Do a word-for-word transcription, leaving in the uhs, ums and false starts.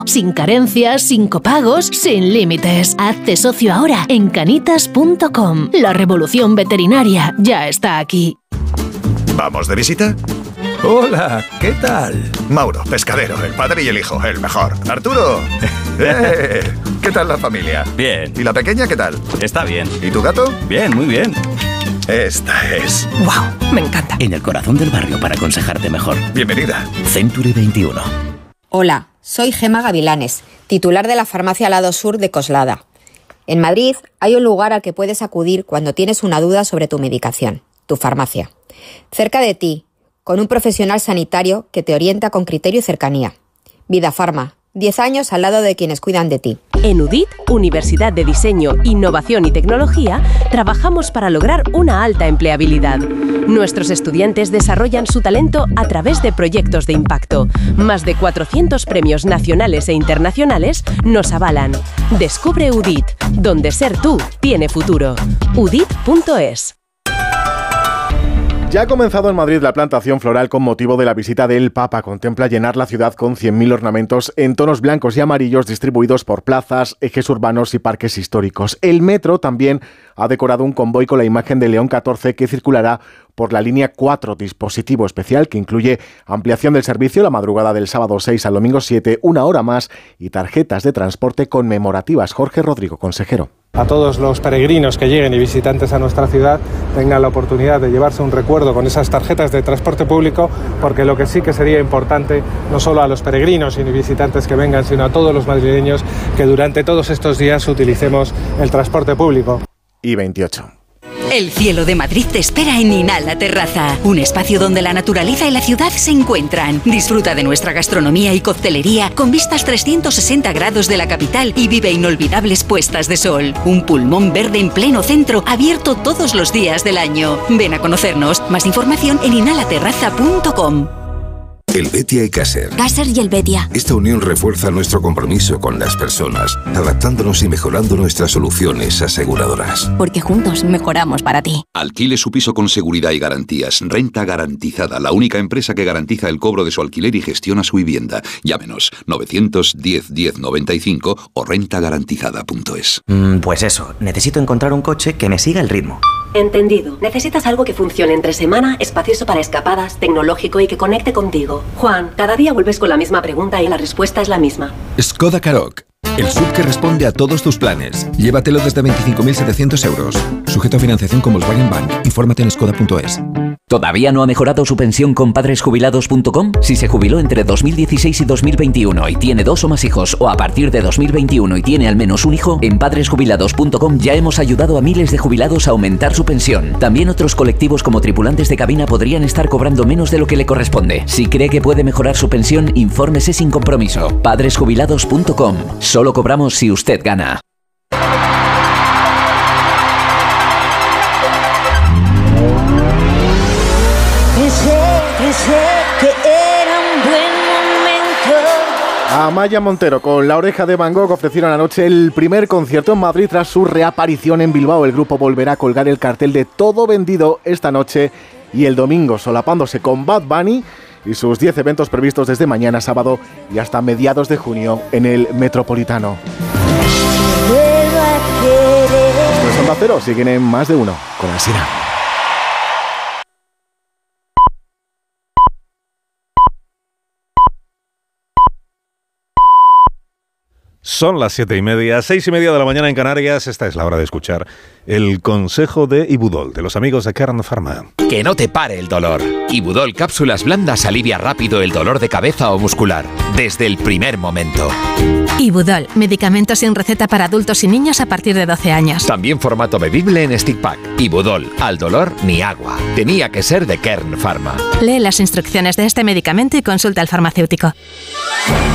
Sin carencias, sin copagos, sin límites. Hazte socio ahora en canitas punto com. La revolución veterinaria ya está aquí. ¿Vamos de visita? Hola, ¿qué tal? Mauro, pescadero, el padre y el hijo, el mejor. Arturo, ¡eh! ¿Qué tal la familia? Bien. ¿Y la pequeña qué tal? Está bien. ¿Y tu gato? Bien, muy bien. Esta es... ¡Wow! Me encanta. En el corazón del barrio para aconsejarte mejor. Bienvenida. Century veintiuno. Hola, soy Gema Gavilanes, titular de la farmacia Lado Sur de Coslada. En Madrid hay un lugar al que puedes acudir cuando tienes una duda sobre tu medicación, tu farmacia. Cerca de ti, con un profesional sanitario que te orienta con criterio y cercanía. Vida Farma, diez años al lado de quienes cuidan de ti. En U D I T, Universidad de Diseño, Innovación y Tecnología, trabajamos para lograr una alta empleabilidad. Nuestros estudiantes desarrollan su talento a través de proyectos de impacto. Más de cuatrocientos premios nacionales e internacionales nos avalan. Descubre U D I T, donde ser tú tiene futuro. U D I T punto es. Ya ha comenzado en Madrid la plantación floral con motivo de la visita del Papa. Contempla llenar la ciudad con cien mil ornamentos en tonos blancos y amarillos distribuidos por plazas, ejes urbanos y parques históricos. El metro también ha decorado un convoy con la imagen de León catorce que circulará por la línea cuatro, dispositivo especial que incluye ampliación del servicio la madrugada del sábado seis al domingo siete, una hora más, y tarjetas de transporte conmemorativas. Jorge Rodrigo, consejero. A todos los peregrinos que lleguen y visitantes a nuestra ciudad tengan la oportunidad de llevarse un recuerdo con esas tarjetas de transporte público, porque lo que sí que sería importante, no solo a los peregrinos y visitantes que vengan, sino a todos los madrileños, que durante todos estos días utilicemos el transporte público. Y veintiocho. El cielo de Madrid te espera en Inhala Terraza, un espacio donde la naturaleza y la ciudad se encuentran. Disfruta de nuestra gastronomía y coctelería con vistas trescientos sesenta grados de la capital y vive inolvidables puestas de sol. Un pulmón verde en pleno centro, abierto todos los días del año. Ven a conocernos. Más información en inhala terraza punto com. Helvetia y Caser. Caser y Helvetia. Esta unión refuerza nuestro compromiso con las personas, adaptándonos y mejorando nuestras soluciones aseguradoras. Porque juntos mejoramos para ti. Alquile su piso con seguridad y garantías. Renta Garantizada, la única empresa que garantiza el cobro de su alquiler y gestiona su vivienda. Llámenos novecientos diez diez noventa y cinco o renta garantizada punto es. Mm, pues eso, necesito encontrar un coche que me siga el ritmo. Entendido. Necesitas algo que funcione entre semana, espacioso para escapadas, tecnológico y que conecte contigo. Juan, cada día vuelves con la misma pregunta y la respuesta es la misma. Skoda Karoq, el S U V que responde a todos tus planes. Llévatelo desde veinticinco mil setecientos euros. Sujeto a financiación con Volkswagen Bank. Infórmate en skoda punto es. ¿Todavía no ha mejorado su pensión con padres jubilados punto com? Si se jubiló entre dos mil dieciséis y dos mil veintiuno y tiene dos o más hijos, o a partir de dos mil veintiuno y tiene al menos un hijo, en padres jubilados punto com ya hemos ayudado a miles de jubilados a aumentar su pensión. También otros colectivos como tripulantes de cabina podrían estar cobrando menos de lo que le corresponde. Si cree que puede mejorar su pensión, infórmese sin compromiso. padres jubilados punto com. Solo cobramos si usted gana. Que era un buen momento. Amaya Montero con La Oreja de Van Gogh ofrecieron anoche el primer concierto en Madrid tras su reaparición en Bilbao. El grupo volverá a colgar el cartel de Todo Vendido esta noche y el domingo, solapándose con Bad Bunny y sus diez eventos previstos desde mañana sábado y hasta mediados de junio en el Metropolitano. Pues Onda Cero siguen en Más de Uno con Alsina. Son las siete y media, seis y media de la mañana en Canarias. Esta es la hora de escuchar el consejo de Ibudol, de los amigos de Kern Pharma. Que no te pare el dolor. Ibudol Cápsulas Blandas alivia rápido el dolor de cabeza o muscular, desde el primer momento. Ibudol, medicamento sin receta para adultos y niños a partir de doce años. También formato bebible en stick pack. Ibudol, al dolor ni agua. Tenía que ser de Kern Pharma. Lee las instrucciones de este medicamento y consulta al farmacéutico.